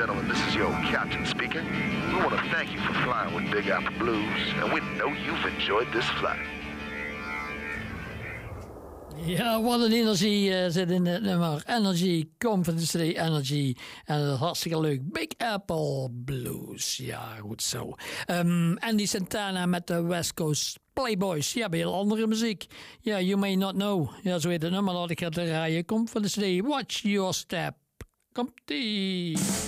gentlemen, this is your captain speaking. We want to thank you for flying with Big Apple Blues, and we know you've enjoyed this flight. Ja, wat een energie zit in het nummer. Energy, Confidence Day Energy. En dat is hartstikke leuk. Big Apple Blues. Ja, goed zo. Andy Santana met de West Coast Playboys. Ja, heel andere muziek. Ja, You May Not Know. Ja, zo heet het nummer dat ik ga draaien. Confidence Day, Watch Your Step. Komt-ie.